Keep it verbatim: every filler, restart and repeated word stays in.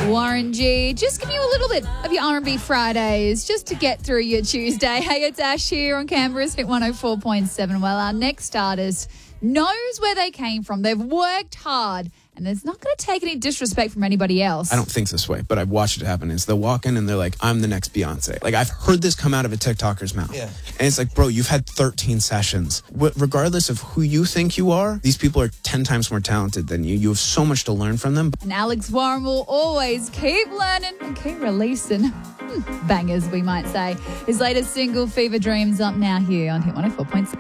Warren G, just give you a little bit of your R and B Fridays just to get through your Tuesday. Hey, it's Ash here on Canberra's Hit one oh four point seven. Well, our next artist knows where they came from. They've worked hard, and it's not going to take any disrespect from anybody else. I don't think this way, but I've watched it happen. Is they'll walk in and they're like, I'm the next Beyonce. Like, I've heard this come out of a TikToker's mouth. Yeah. And it's like, bro, you've had thirteen sessions. What, regardless of who you think you are, these people are ten times more talented than you. You have so much to learn from them. And Alex Warren will always keep learning and keep releasing bangers, we might say. His latest single, Fever Dreams, up now here on Hit one oh four point seven.